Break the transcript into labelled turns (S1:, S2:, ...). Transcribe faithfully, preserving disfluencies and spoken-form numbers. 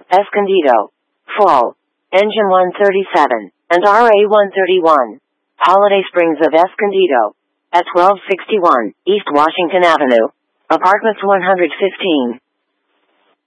S1: Escondido, Fall, Engine one thirty-seven, and R A one thirty-one. Holiday Springs of Escondido, at twelve sixty-one East Washington Avenue, Apartments one hundred fifteen.